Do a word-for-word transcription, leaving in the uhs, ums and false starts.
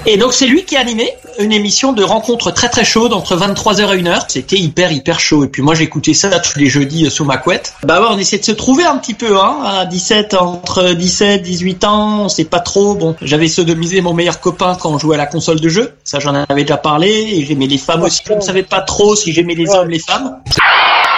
Et donc c'est lui qui a animé une émission de rencontre très très chaude entre vingt-trois heures et une heure. C'était hyper hyper chaud. Et puis moi j'écoutais ça tous les jeudis sous ma couette. Bah ouais, on essaie de se trouver un petit peu, hein. À dix-sept, entre dix-sept, dix-huit ans, on sait pas trop. Bon, j'avais sodomisé mon meilleur copain quand on jouait à la console de jeu. Ça j'en avais déjà parlé. Et j'aimais les femmes aussi. Je ne savais pas trop si j'aimais les hommes, les femmes.